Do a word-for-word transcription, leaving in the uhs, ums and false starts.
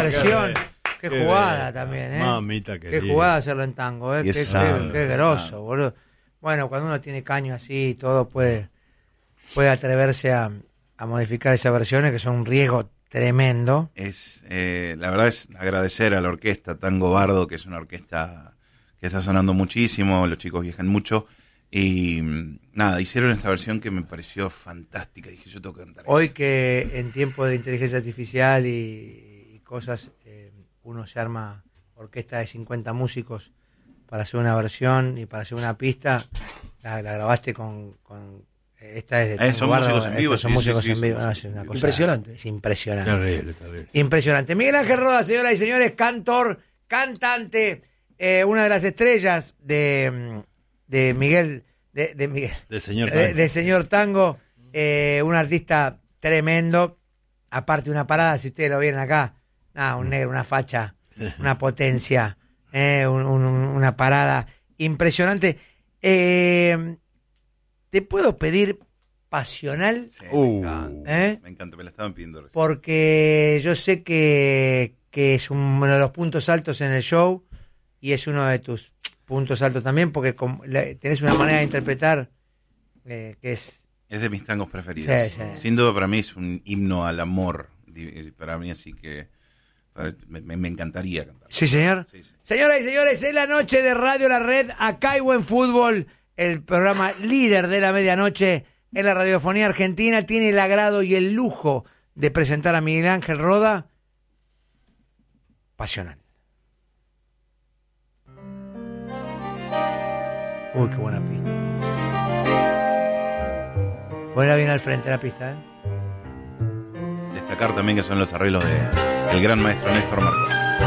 versión. Qué, qué jugada qué también, ¿eh? Mamita qué querida. jugada hacerlo en tango, ¿eh? Qué, qué, Santo, qué groso, boludo. Bueno, cuando uno tiene caño así y todo, puede, puede atreverse a, a modificar esas versiones que son un riesgo tremendo. Es, eh, la verdad es agradecer a la orquesta Tango Bardo, que es una orquesta que está sonando muchísimo, los chicos viajan mucho. Y nada, hicieron esta versión que me pareció fantástica. Dije, yo tengo que cantar. Hoy esto. que en tiempo de inteligencia artificial y, y cosas, eh, uno se arma orquesta de cincuenta músicos para hacer una versión y para hacer una pista, la, la grabaste con, con... Esta es de Eh, son Tango músicos Bardo, en vivo, estos son sí, músicos sí, en sí, vivo. sí, No, sí. es una cosa, Impresionante. Es impresionante. Terrible, terrible. Impresionante. Miguel Ángel Roda, señoras y señores, cantor, cantante, eh, una de las estrellas de, de Miguel... De, de Miguel, De señor de, Tango. de señor Tango, eh, un artista tremendo, aparte una parada, si ustedes lo vieron acá, nada, un negro, una facha, una potencia, eh, un, un, una parada impresionante. Eh, ¿Te puedo pedir Pasional? Sí, Uh. me encanta, ¿Eh? me encanta, me la estaban pidiendo recién. Porque yo sé que, que es uno de los puntos altos en el show y es uno de tus puntos altos también, porque com- la- tenés una manera de interpretar eh, que es... Es de mis tangos preferidos. Sí, sí. Sin duda para mí es un himno al amor, di- para mí, así que para- me, me encantaría cantar. Sí, señor. Sí, sí. Señoras y señores, es la noche de Radio La Red, acá hay buen fútbol, el programa líder de la medianoche en la radiofonía argentina, tiene el agrado y el lujo de presentar a Miguel Ángel Roda, Pasional. Uy, qué buena pista. Ponela bien al frente la pista, ¿eh? Destacar también que son los arreglos de el gran maestro Néstor Marcos.